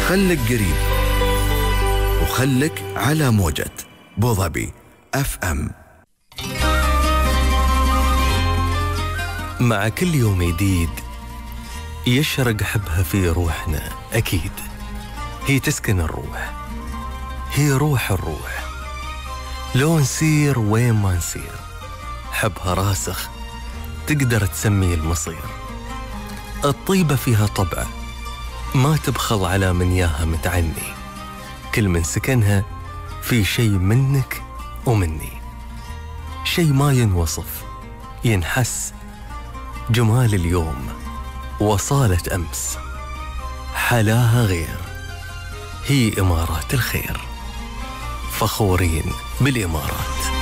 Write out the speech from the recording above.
خلك قريب وخلك على موجة بوظبي FM. مع كل يوم جديد يشرق حبها في روحنا، أكيد هي تسكن الروح، هي روح الروح. لو نسير وين ما نسير حبها راسخ، تقدر تسمي المصير. الطيبة فيها طبع ما تبخل على من ياها متعني، كل من سكنها في شيء منك ومني، شيء ما ينوصف ينحس. جمال اليوم وصالة أمس حلاها غير، هي إمارات الخير، فخورين بالإمارات.